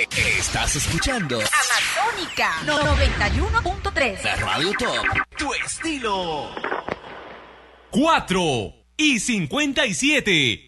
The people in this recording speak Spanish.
Estás escuchando Amazónica 91.3. la Radio Top. Tu estilo. 4:57.